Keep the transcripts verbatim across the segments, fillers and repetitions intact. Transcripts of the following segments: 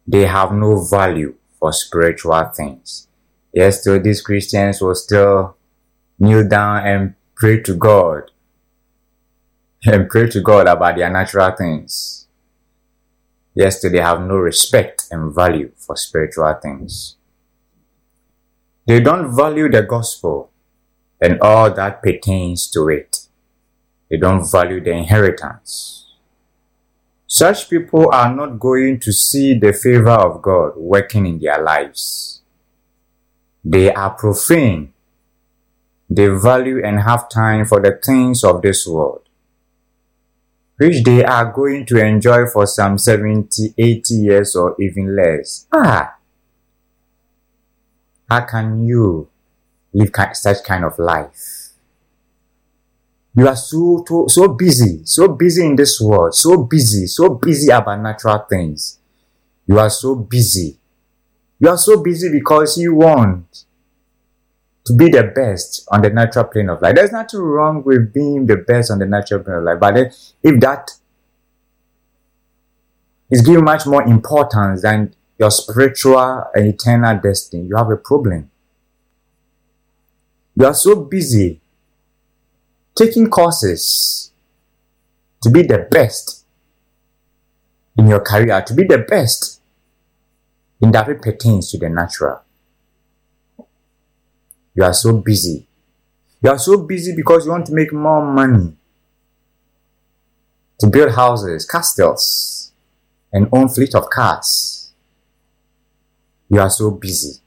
they have no value for spiritual things. Yes, still these Christians will still kneel down and pray to God and pray to God about their natural things. Yes, still they have no respect and value for spiritual things. They don't value the gospel and all that pertains to it. They don't value the inheritance. Such people are not going to see the favor of God working in their lives. They are profane. They value and have time for the things of this world, which they are going to enjoy for some seventy, eighty years or even less. Ah! How can you live such kind of life? You are so, so, so busy, so busy in this world, so busy, so busy about natural things. You are so busy. You are so busy because you want to be the best on the natural plane of life. There's nothing wrong with being the best on the natural plane of life. But then, if that is given much more importance than your spiritual and eternal destiny, you have a problem. You are so busy taking courses to be the best in your career, to be the best in that it pertains to the natural. You are so busy. You are so busy because you want to make more money, to build houses, castles, and own fleet of cars. You are so busy.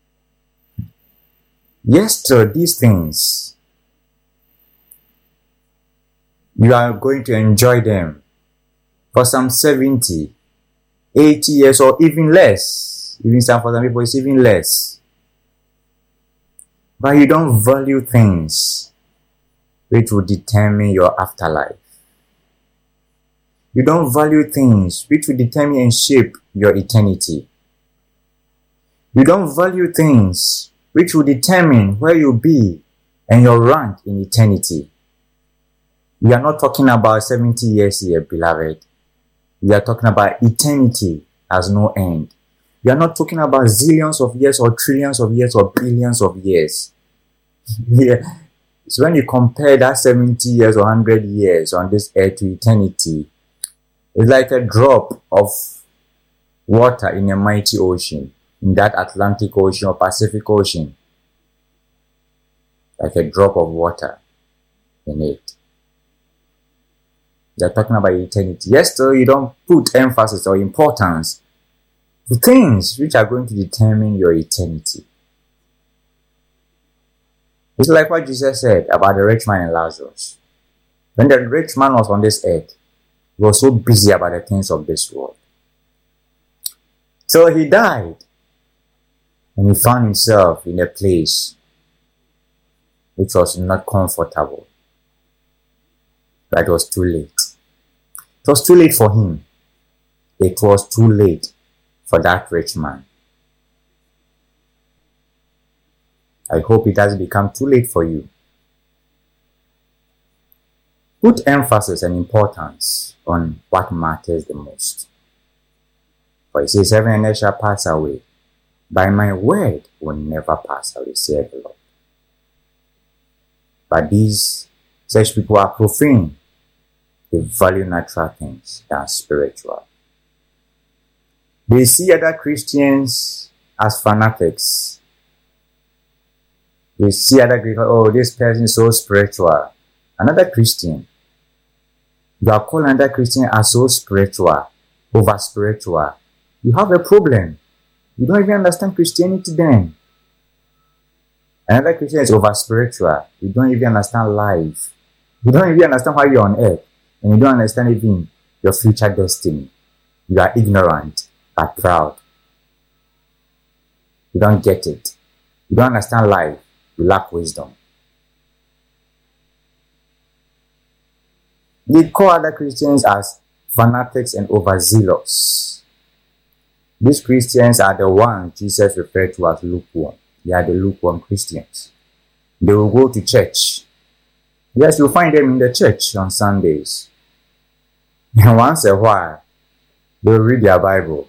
Yes, sir, these things, you are going to enjoy them for some seventy, eighty years or even less. Even some for some people it's even less. But you don't value things which will determine your afterlife. You don't value things which will determine and shape your eternity. You don't value things which will determine where you'll be and your rank in eternity. We are not talking about seventy years here, beloved. We are talking about eternity has no end. We are not talking about zillions of years or trillions of years or billions of years. Yeah. So when you compare that seventy years or one hundred years on this earth to eternity, it's like a drop of water in a mighty ocean, in that Atlantic Ocean or Pacific Ocean. Like a drop of water in it. They're talking about eternity. Yes, so you don't put emphasis or importance to things which are going to determine your eternity. It's like what Jesus said about the rich man and Lazarus. When the rich man was on this earth, he was so busy about the things of this world. So he died. And he found himself in a place which was not comfortable. But it was too late. It was too late for him. It was too late for that rich man. I hope it doesn't become too late for you. Put emphasis and importance on what matters the most. For it says, heaven and earth shall pass away, but my word will never pass away, said the Lord. But these such people are profane. They value natural things than spiritual. They see other Christians as fanatics. They see other Christians, oh, this person is so spiritual. Another Christian, you are calling another Christian as so spiritual, over spiritual. You have a problem. You don't even understand Christianity then. Another Christian is over spiritual. You don't even understand life. You don't even understand why you're on earth. And you don't understand even your future destiny. You are ignorant but proud. You don't get it. You don't understand life. You lack wisdom. They call other Christians as fanatics and overzealous. These Christians are the ones Jesus referred to as lukewarm. They are the lukewarm Christians. They will go to church. Yes, you'll find them in the church on Sundays. And once a while, they'll read their Bible.